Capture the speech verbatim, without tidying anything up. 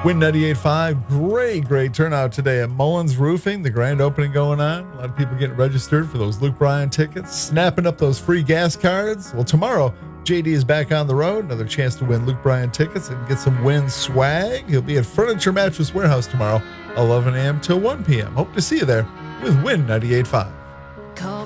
Win ninety-eight point five. Great, great turnout today at Mullins Roofing. The grand opening going on. A lot of people getting registered for those Luke Bryan tickets, snapping up those free gas cards. Well, tomorrow, J D is back on the road. Another chance to win Luke Bryan tickets and get some Win swag. He'll be at Furniture Mattress Warehouse tomorrow, eleven a.m. till one p.m. Hope to see you there with Win ninety-eight point five.